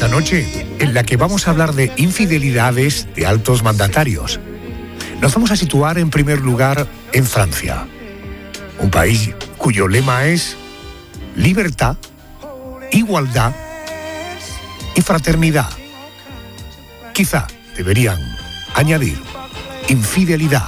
esta noche, en la que vamos a hablar de infidelidades de altos mandatarios. Nos vamos a situar en primer lugar en Francia, un país cuyo lema es libertad, igualdad y fraternidad. Quizá deberían añadir infidelidad.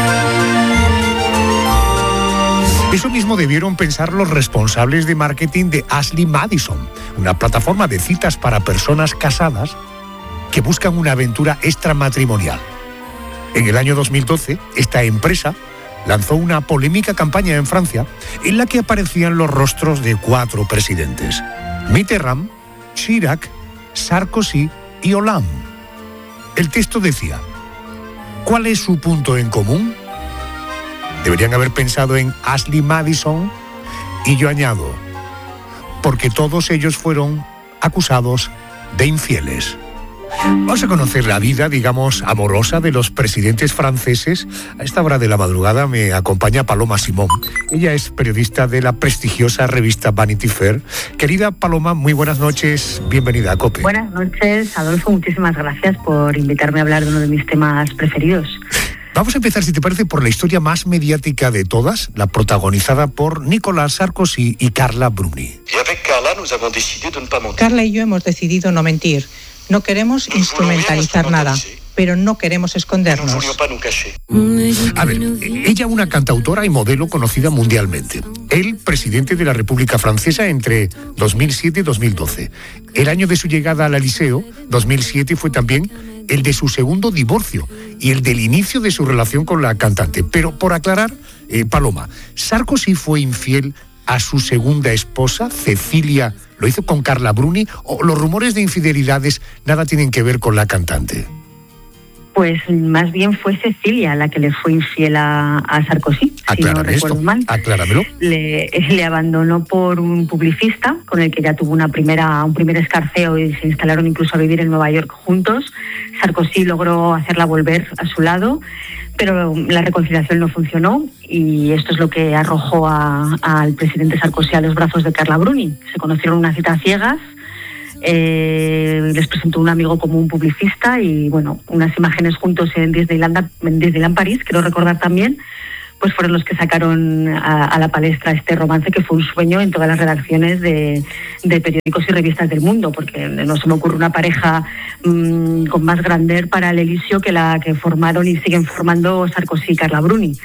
Eso mismo debieron pensar los responsables de marketing de Ashley Madison, una plataforma de citas para personas casadas que buscan una aventura extramatrimonial. En el año 2012, esta empresa lanzó una polémica campaña en Francia en la que aparecían los rostros de 4 presidentes: Mitterrand, Chirac, Sarkozy y Hollande. El texto decía: ¿cuál es su punto en común? Deberían haber pensado en Ashley Madison, y yo añado, porque todos ellos fueron acusados de infieles. Vamos a conocer la vida, digamos, amorosa de los presidentes franceses. A esta hora de la madrugada me acompaña Paloma Simón. Ella es periodista de la prestigiosa revista Vanity Fair. Querida Paloma, muy buenas noches, bienvenida a COPE. Buenas noches, Adolfo, muchísimas gracias por invitarme a hablar de uno de mis temas preferidos. Vamos a empezar, si te parece, por la historia más mediática de todas, la protagonizada por Nicolas Sarkozy y Carla Bruni. Carla y yo hemos decidido no mentir. No queremos instrumentalizar nada, pero no queremos escondernos. A ver, ella una cantautora y modelo conocida mundialmente. Él, presidente de la República Francesa entre 2007 y 2012. El año de su llegada al Eliseo, 2007, fue también el de su segundo divorcio y el del inicio de su relación con la cantante. Pero por aclarar, Paloma, ¿Sarkozy fue infiel a su segunda esposa, Cecilia? ¿Lo hizo con Carla Bruni? ¿O los rumores de infidelidades nada tienen que ver con la cantante? Pues más bien fue Cecilia la que le fue infiel a Sarkozy, si no recuerdo mal. Acláramelo. Le abandonó por un publicista con el que ya tuvo un primer escarceo y se instalaron incluso a vivir en Nueva York juntos. Sarkozy logró hacerla volver a su lado, pero la reconciliación no funcionó y esto es lo que arrojó al presidente Sarkozy a los brazos de Carla Bruni. Se conocieron unas citas ciegas. Les presentó un amigo como un publicista y bueno, unas imágenes juntos en Disneyland París, quiero recordar también, pues fueron los que sacaron a la palestra este romance que fue un sueño en todas las redacciones de periódicos y revistas del mundo, porque no se me ocurre una pareja con más grandeur para el Eliseo que la que formaron y siguen formando Sarkozy y Carla Bruni.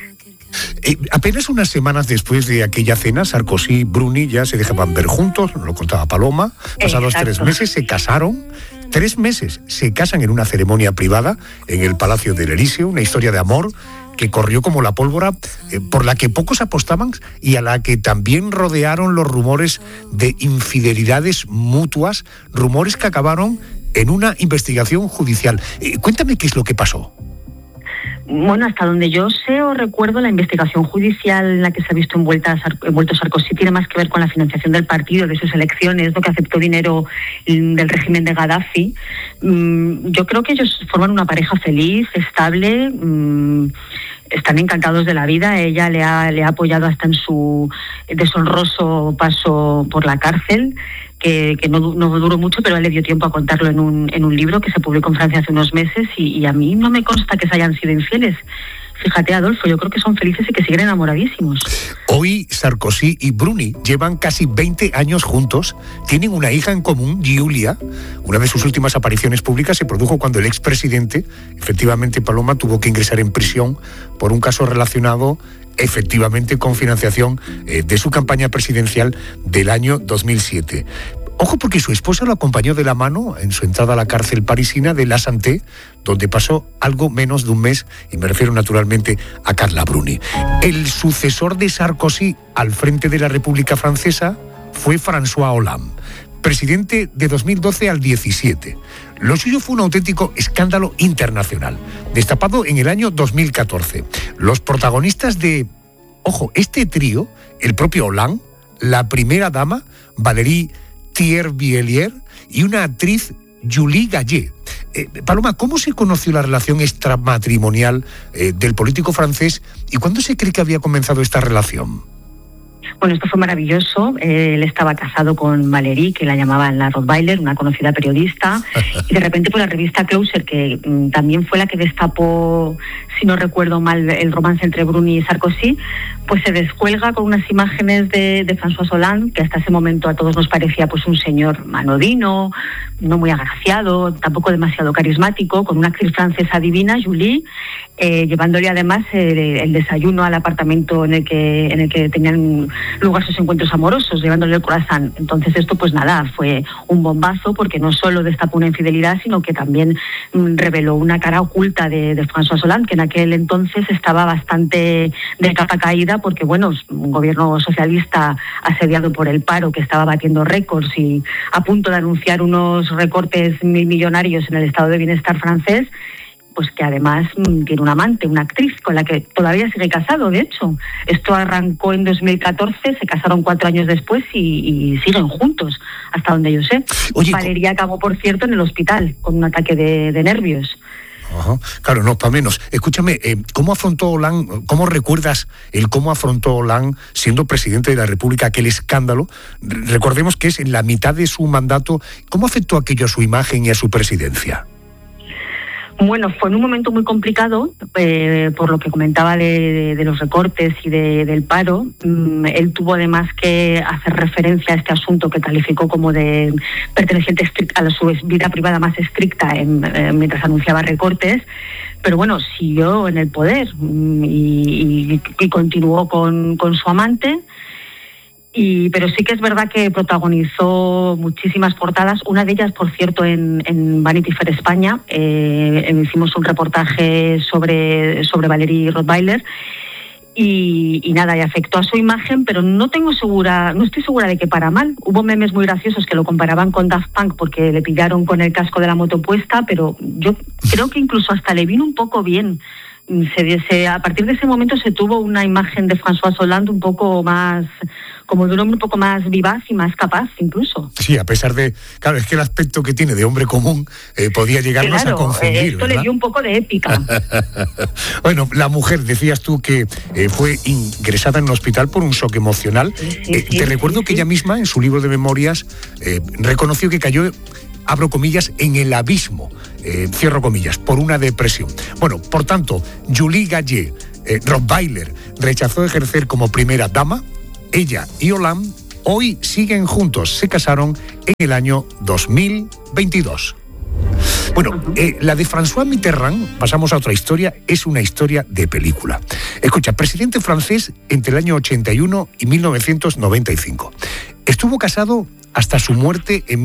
Apenas unas semanas después de aquella cena, Sarkozy y Bruni ya se dejaban ver juntos, nos lo contaba Paloma. Pasados 3 meses se casaron. 3 meses se casan en una ceremonia privada en el Palacio del Elíseo, una historia de amor que corrió como la pólvora, por la que pocos apostaban y a la que también rodearon los rumores de infidelidades mutuas, rumores que acabaron en una investigación judicial. Cuéntame qué es lo que pasó. Bueno, hasta donde yo sé o recuerdo, la investigación judicial en la que se ha visto envuelto Sarkozy tiene más que ver con la financiación del partido, de sus elecciones, que aceptó dinero del régimen de Gaddafi. Yo creo que ellos forman una pareja feliz, estable, están encantados de la vida. Ella le ha apoyado hasta en su deshonroso paso por la cárcel, que no duró mucho, pero él le dio tiempo a contarlo en un libro que se publicó en Francia hace unos meses y a mí no me consta que se hayan sido infieles. Fíjate, Adolfo, yo creo que son felices y que siguen enamoradísimos. Hoy Sarkozy y Bruni llevan casi 20 años juntos, tienen una hija en común, Giulia. Una de sus últimas apariciones públicas se produjo cuando el expresidente, efectivamente Paloma, tuvo que ingresar en prisión por un caso relacionado efectivamente con financiación de su campaña presidencial del año 2007. Ojo, porque su esposa lo acompañó de la mano en su entrada a la cárcel parisina de La Santé, donde pasó algo menos de un mes, y me refiero naturalmente a Carla Bruni. El sucesor de Sarkozy al frente de la República Francesa fue François Hollande, presidente de 2012 al 17. Lo suyo fue un auténtico escándalo internacional, destapado en el año 2014. Los protagonistas de, este trío, el propio Hollande, la primera dama, Valérie Thierry-Belier, y una actriz, Julie Gallet. Paloma, ¿cómo se conoció la relación extramatrimonial del político francés y cuándo se cree que había comenzado esta relación? Bueno, esto fue maravilloso. Él estaba casado con Valérie, que la llamaban la Rottweiler, una conocida periodista, y de repente pues la revista Closer, que también fue la que destapó, si no recuerdo mal, el romance entre Bruni y Sarkozy, pues se descuelga con unas imágenes de François Hollande, que hasta ese momento a todos nos parecía pues un señor anodino, no muy agraciado, tampoco demasiado carismático, con una actriz francesa divina, Julie, llevándole además el desayuno al apartamento en el que tenían lugar sus encuentros amorosos, llevándole el croissant. Entonces esto pues nada, fue un bombazo, porque no solo destapó una infidelidad, sino que también reveló una cara oculta de François Hollande, que en aquel entonces estaba bastante de capa caída, porque bueno, un gobierno socialista asediado por el paro, que estaba batiendo récords y a punto de anunciar unos recortes millonarios en el estado de bienestar francés, pues que además tiene un amante, una actriz con la que todavía sigue casado, de hecho. Esto arrancó en 2014, se casaron 4 años después y siguen juntos, hasta donde yo sé. Valérie acabó, por cierto, en el hospital con un ataque de nervios. Ajá. Claro, no, para menos. Escúchame, ¿cómo afrontó Hollande, cómo recuerdas cómo afrontó Hollande siendo presidente de la República aquel escándalo? Recordemos que es en la mitad de su mandato. ¿Cómo afectó aquello a su imagen y a su presidencia? Bueno, fue en un momento muy complicado, por lo que comentaba de los recortes y del paro. Él tuvo además que hacer referencia a este asunto que calificó como de perteneciente a su vida privada más estricta mientras anunciaba recortes. Pero bueno, siguió en el poder y continuó con su amante. Pero sí que es verdad que protagonizó muchísimas portadas, una de ellas, por cierto, en Vanity Fair España. Hicimos un reportaje sobre Valérie Rottweiler y nada, y afectó a su imagen, pero no estoy segura de que para mal. Hubo memes muy graciosos que lo comparaban con Daft Punk porque le pillaron con el casco de la moto puesta, pero yo creo que incluso hasta le vino un poco bien. A partir de ese momento se tuvo una imagen de François Hollande un poco más, como de un hombre un poco más vivaz y más capaz incluso. Sí, a pesar de, claro, es que el aspecto que tiene de hombre común podía llegarnos a confundir. Esto, ¿verdad?, le dio un poco de épica. Bueno, la mujer, decías tú que fue ingresada en un hospital por un shock emocional. Te recuerdo que ella misma, en su libro de memorias, reconoció que cayó, abro comillas, en el abismo, cierro comillas, por una depresión. Bueno, por tanto, Julie Gallet Rottweiler rechazó ejercer como primera dama. Ella y Hollande hoy siguen juntos, se casaron en el año 2022. Bueno, la de François Mitterrand, pasamos a otra historia, es una historia de película. Escucha, presidente francés entre el año 81 y 1995. Estuvo casado hasta su muerte en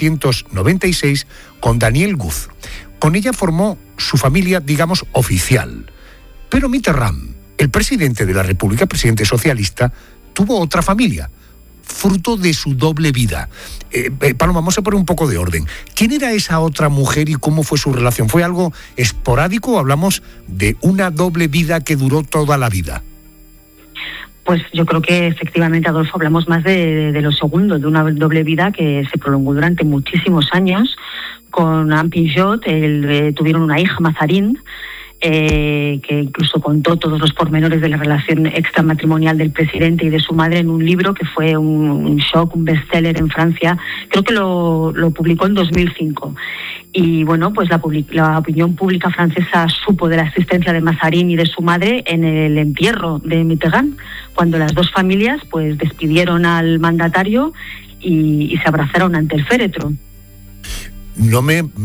1996 con Danielle Guz. Con ella formó su familia, digamos, oficial. Pero Mitterrand, el presidente de la República, presidente socialista, tuvo otra familia, fruto de su doble vida. Paloma, vamos a poner un poco de orden. ¿Quién era esa otra mujer y cómo fue su relación? ¿Fue algo esporádico o hablamos de una doble vida que duró toda la vida? Pues yo creo que efectivamente, Adolfo, hablamos más de lo segundo, de una doble vida que se prolongó durante muchísimos años. Con Anne Pinjot tuvieron una hija, Mazarine, que incluso contó todos los pormenores de la relación extramatrimonial del presidente y de su madre en un libro que fue un shock, un bestseller en Francia. Creo que lo publicó en 2005. Y bueno, pues la opinión pública francesa supo de la existencia de Mazarine y de su madre en el entierro de Mitterrand, cuando las dos familias pues despidieron al mandatario y se abrazaron ante el féretro. No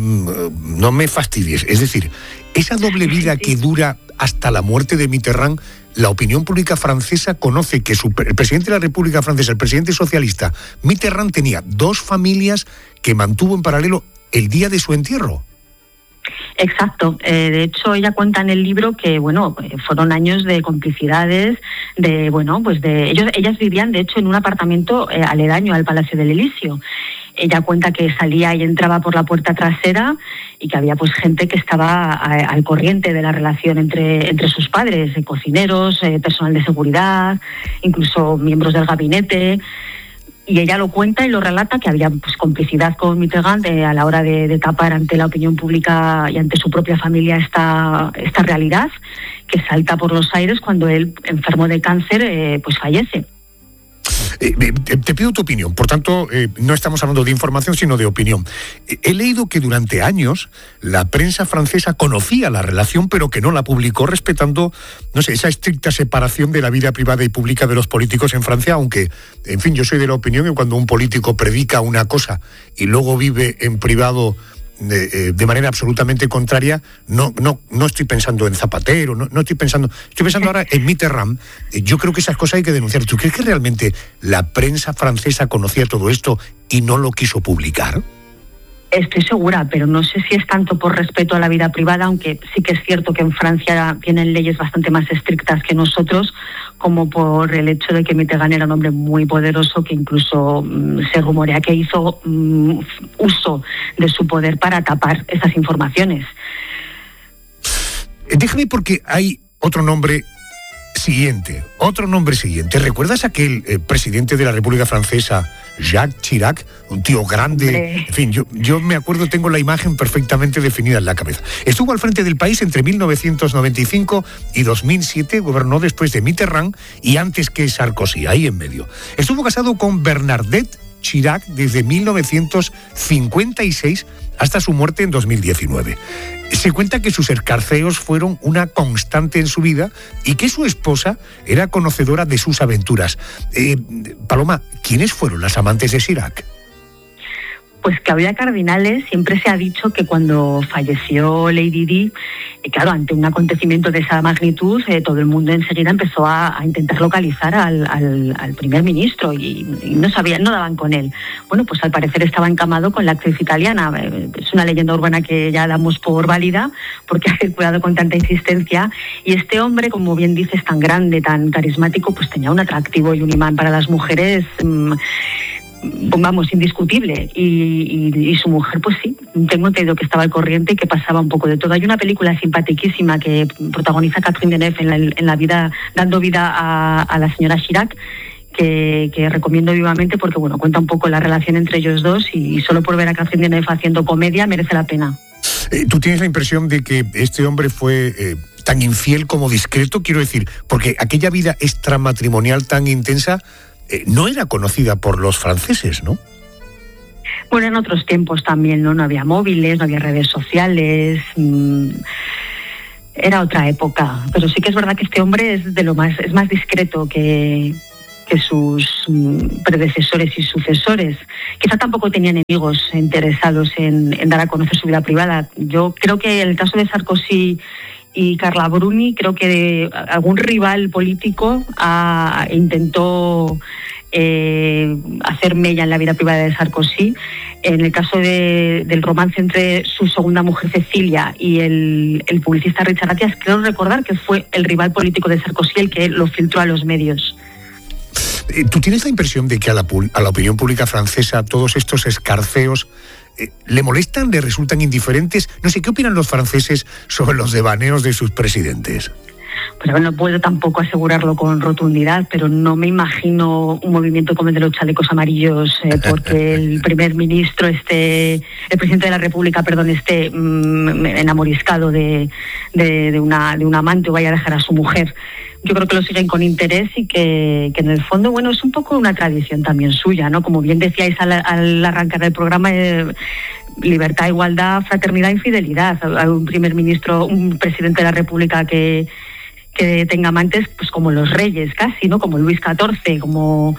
me fastidies, es decir, esa doble vida que dura hasta la muerte de Mitterrand, la opinión pública francesa conoce que el presidente de la República Francesa, el presidente socialista, Mitterrand, tenía dos familias que mantuvo en paralelo el día de su entierro. Exacto. De hecho, ella cuenta en el libro que, bueno, fueron años de complicidades, ellas vivían, de hecho, en un apartamento aledaño al Palacio del Elíseo. Ella cuenta que salía y entraba por la puerta trasera y que había pues gente que estaba al corriente de la relación entre sus padres, cocineros, personal de seguridad, incluso miembros del gabinete. Y ella lo cuenta y lo relata, que había pues complicidad con Mitterrand a la hora de tapar ante la opinión pública y ante su propia familia esta realidad que salta por los aires cuando él, enfermo de cáncer, pues fallece. Te pido tu opinión, por tanto, no estamos hablando de información, sino de opinión. He leído que durante años la prensa francesa conocía la relación, pero que no la publicó, respetando, no sé, esa estricta separación de la vida privada y pública de los políticos en Francia, aunque, en fin, yo soy de la opinión que cuando un político predica una cosa y luego vive en privado de manera absolutamente contraria, no estoy pensando en Zapatero, estoy pensando ahora en Mitterrand. Yo creo que esas cosas hay que denunciar. ¿Tú crees que realmente la prensa francesa conocía todo esto y no lo quiso publicar? Estoy segura, pero no sé si es tanto por respeto a la vida privada, aunque sí que es cierto que en Francia tienen leyes bastante más estrictas que nosotros, como por el hecho de que Mitterrand era un hombre muy poderoso que incluso se rumorea que hizo uso de su poder para tapar esas informaciones. Déjame, porque hay otro nombre siguiente. ¿Recuerdas aquel presidente de la República Francesa, Jacques Chirac? Un tío grande. Hombre. En fin, yo me acuerdo, tengo la imagen perfectamente definida en la cabeza. Estuvo al frente del país entre 1995 y 2007, gobernó después de Mitterrand y antes que Sarkozy, ahí en medio. Estuvo casado con Bernadette Chirac desde 1956 hasta su muerte en 2019. Se cuenta que sus escarceos fueron una constante en su vida y que su esposa era conocedora de sus aventuras. Paloma, ¿quiénes fueron las amantes de Chirac? Pues que había cardinales. Siempre se ha dicho que cuando falleció Lady Di, claro, ante un acontecimiento de esa magnitud, todo el mundo enseguida empezó a intentar localizar al primer ministro y no daban con él. Bueno, pues al parecer estaba encamado con la actriz italiana. Es una leyenda urbana que ya damos por válida porque ha circulado con tanta insistencia. Y este hombre, como bien dices, tan grande, tan carismático, pues tenía un atractivo y un imán para las mujeres indiscutible, y su mujer, pues sí, tengo entendido que estaba al corriente y que pasaba un poco de todo. Hay una película simpaticísima que protagoniza Catherine Deneuve en la vida, dando vida a la señora Chirac, que recomiendo vivamente porque, bueno, cuenta un poco la relación entre ellos dos y solo por ver a Catherine Deneuve haciendo comedia merece la pena. ¿Tú tienes la impresión de que este hombre fue tan infiel como discreto? Quiero decir, porque aquella vida extramatrimonial tan intensa no era conocida por los franceses, ¿no? Bueno, en otros tiempos también, ¿no? No había móviles, no había redes sociales. Era otra época. Pero sí que es verdad que este hombre es más discreto que sus predecesores y sucesores. Quizá tampoco tenía enemigos interesados en dar a conocer su vida privada. Yo creo que en el caso de Sarkozy y Carla Bruni, creo que algún rival político intentó hacer mella en la vida privada de Sarkozy. En el caso del romance entre su segunda mujer Cecilia y el publicista Richard Atias, creo recordar que fue el rival político de Sarkozy el que lo filtró a los medios. ¿Tú tienes la impresión de que a la opinión pública francesa todos estos escarceos le molestan, le resultan indiferentes? No sé, ¿qué opinan los franceses sobre los devaneos de sus presidentes? Pues no puedo tampoco asegurarlo con rotundidad, pero no me imagino un movimiento como el de los chalecos amarillos porque el presidente de la República, esté enamoriscado de un amante o vaya a dejar a su mujer. Yo creo que lo siguen con interés y que en el fondo, bueno, es un poco una tradición también suya, ¿no? Como bien decíais al arrancar el programa, libertad, igualdad, fraternidad y fidelidad. Un presidente de la República que tenga amantes, pues como los reyes casi, ¿no? Como Luis XIV, como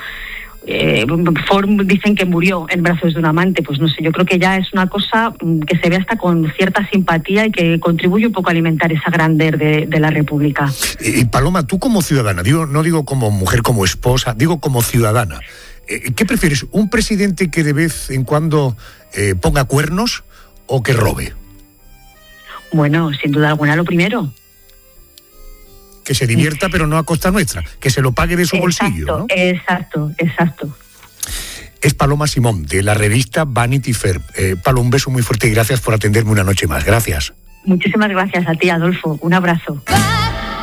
Ford dicen que murió en brazos de un amante. Pues no sé, yo creo que ya es una cosa que se ve hasta con cierta simpatía y que contribuye un poco a alimentar esa grandeur de la República. Paloma, tú como ciudadana, no digo como mujer, como esposa, digo como ciudadana, ¿qué prefieres? ¿Un presidente que de vez en cuando ponga cuernos o que robe? Bueno, sin duda alguna lo primero. Que se divierta, pero no a costa nuestra, que se lo pague de su bolsillo, ¿no? Exacto. Es Paloma Simón, de la revista Vanity Fair. Palo, un beso muy fuerte y gracias por atenderme una noche más. Gracias. Muchísimas gracias a ti, Adolfo. Un abrazo.